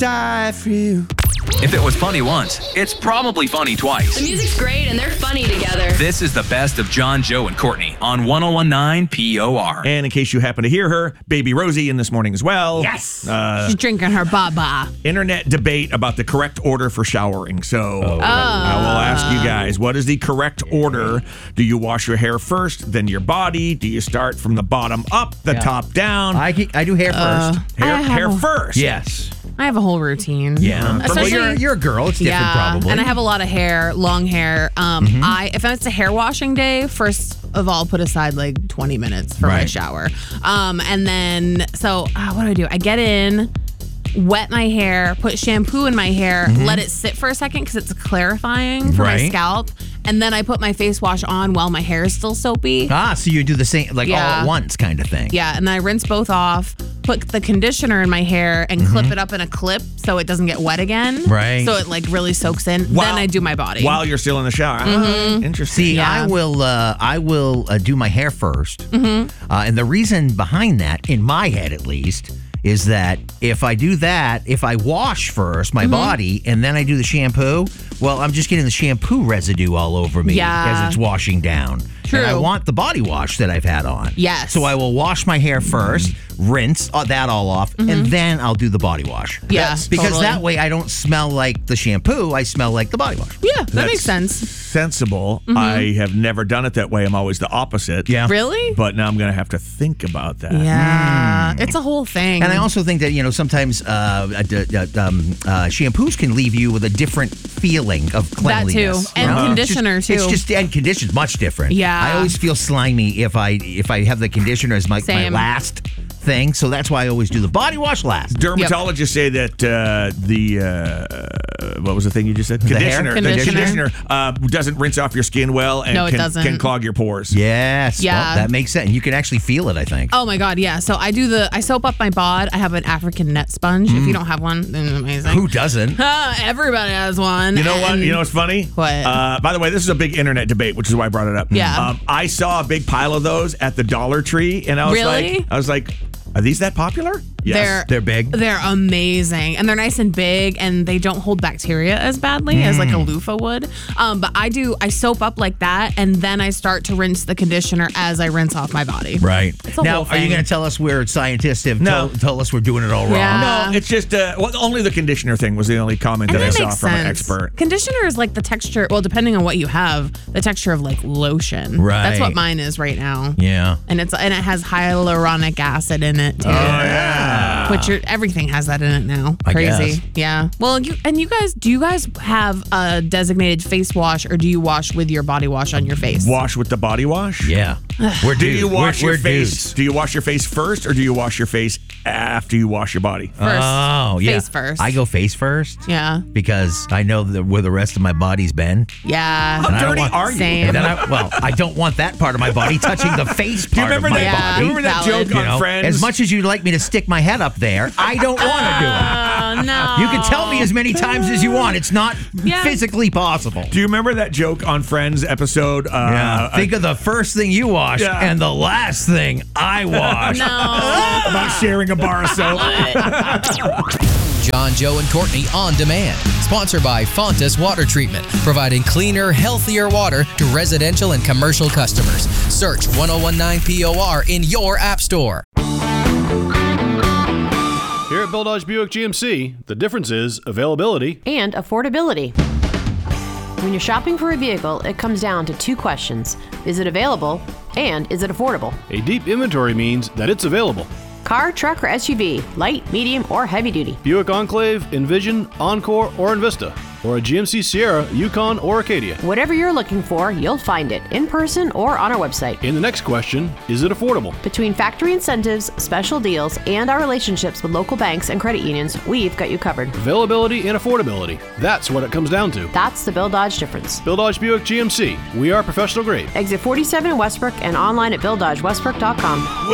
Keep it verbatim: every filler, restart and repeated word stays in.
die for you. If it was funny once, it's probably funny twice. The music's great and they're funny together. This is the best of John, Joe, and Courtney on one oh one nine P O R. And in case you happen to hear her, baby Rosie in this morning as well. Yes. Uh, She's drinking her baba. internet debate about the correct order for showering. So oh. I will ask you guys, what is the correct order? Do you wash your hair first, then your body? Do you start from the bottom up, the Yeah. top down? I, I do hair Uh, first. hair, I have hair a- first. Yes. I have a whole routine. Yeah. Um, well, especially, you're, you're a girl. It's different, yeah, probably. and I have a lot of hair, long hair. Um, Mm-hmm. I if it's a hair washing day, first of all, put aside like twenty minutes for my Right. shower. Um, and then so uh, what do I do? I get in, wet my hair, put shampoo in my hair, let it sit for a second because it's clarifying for my Mm-hmm. Right. scalp, and then I put my face wash on while my hair is still soapy. Ah, so you do the same, like all Yeah. at once kind of thing. Yeah, and then I rinse both off, put the conditioner in my hair, and clip it up in a clip so it doesn't get wet again. Mm-hmm. Right. So it like really soaks in. While- then I do my body. While you're still in the shower. Ah, interesting. See, Yeah. I will. Uh, I will uh, do my hair first, Mm-hmm. uh, and the reason behind that, in my head at least, is that if I do that, if I wash first my Mm-hmm. body and then I do the shampoo, well, I'm just getting the shampoo residue all over me Yeah. as it's washing down. True. And I want the body wash that I've had on. Yes. So I will wash my hair first, rinse uh, that all off, and then I'll do the body wash. Mm-hmm. Yeah, Because totally. that way I don't smell like the shampoo. I smell like the body wash. Yeah, that That's makes sense. Sensible. I have never done it that way. I'm always the opposite. Yeah. Really? But now I'm going to have to think about that. Yeah. It's a whole thing. And I also think that, you know, sometimes uh, uh, d- uh, um, uh, shampoos can leave you with a different feeling of That cleanliness. too. And you know? conditioner, It's just, too. It's just, and conditioner's much different. Yeah. I always feel slimy if I if I have the conditioner as my, my Same. last thing. So that's why I always do the body wash last. Dermatologists say that uh, the uh, what was the thing you just said? hair? Conditioner. The Conditioner. conditioner uh, doesn't rinse off your skin well and No, it can, doesn't. can clog your pores. Yes. Yeah. Well, that makes sense. You can actually feel it, I think. Oh my God, yeah. So I do the, I soap up my bod. I have an African net sponge. If you don't have one, then amazing. Who doesn't? Uh, everybody has one. You know what? And- You know what's funny? What? Uh, by the way, this is a big internet debate, which is why I brought it up. Yeah. Um, I saw a big pile of those at the Dollar Tree, and I was Really? like, I was like, are these that popular? Yes. They're They're big. They're amazing, and they're nice and big, and they don't hold bacteria as badly as like a loofah would. Um, but I do I soap up like that, and then I start to rinse the conditioner as I rinse off my body. Right. It's a Now, whole are you thing. going to tell us we're scientists have No. told, told us we're doing it all wrong? Yeah. No, it's just uh, well, only the conditioner thing was the only comment And that I that saw makes from an sense. expert. Conditioner is like the texture. Well, depending on what you have, the texture of like lotion. Right. That's what mine is right now. Yeah. And it's and it has hyaluronic acid in it too. Oh yeah. Which are, everything has that in it now. I Crazy. guess. Yeah. Well, you and you guys, do you guys have a designated face wash, or do you wash with your body wash on your face? Wash with the body wash? Yeah. We're Do dudes. you wash we're, your we're face? dudes. Do you wash your face first, or do you wash your face after you wash your body? First. Oh, yeah. Face first. I go face first. Yeah. Because I know that where the rest of my body's been. Yeah. How I don't dirty want- are you? Same. And then I, well, I don't want that part of my body touching the face Do you part remember of my that? Yeah. body. Remember that Valid. joke You on know, Friends? as much as you'd like me to stick my head up there, I don't want to do it. Oh no. You can tell me as many times as you want. It's not Yeah. physically possible. Do you remember that joke on Friends episode? Uh, Yeah. uh, Think of the first thing you wash Yeah. and the last thing I wash. No. about sharing a bar of soap. John, Joe, and Courtney on demand. Sponsored by Fontas Water Treatment, providing cleaner, healthier water to residential and commercial customers. Search ten nineteen P O R in your app store. Here at Bill Dodge Buick G M C, the difference is availability. And affordability. When you're shopping for a vehicle, it comes down to two questions. Is it available? And is it affordable? A deep inventory means that it's available. Car, truck, or S U V, light, medium, or heavy duty. Buick Enclave, Envision, Encore, or Envista. Or a G M C Sierra, Yukon, or Acadia. Whatever you're looking for, you'll find it in person or on our website. And the next question, is it affordable? Between factory incentives, special deals, and our relationships with local banks and credit unions, we've got you covered. Availability and affordability. That's what it comes down to. That's the Bill Dodge difference. Bill Dodge Buick G M C. We are professional grade. Exit forty-seven in Westbrook and online at bill dodge westbrook dot com.